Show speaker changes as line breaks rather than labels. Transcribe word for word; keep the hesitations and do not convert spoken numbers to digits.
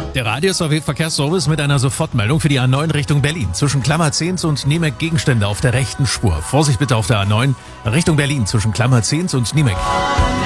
Der Radius A W Verkehrsservice mit einer Sofortmeldung für die A neun Richtung Berlin. Zwischen Klammerzehns und Niemek Gegenstände auf der rechten Spur. Vorsicht bitte auf der A neun Richtung Berlin zwischen Klammerzehns und Niemek.